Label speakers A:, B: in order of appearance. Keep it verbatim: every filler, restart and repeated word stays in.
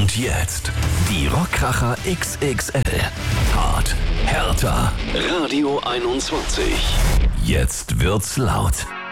A: Und jetzt die Rockkracher X X L. Hart, härter. Radio einundzwanzig. Jetzt wird's laut.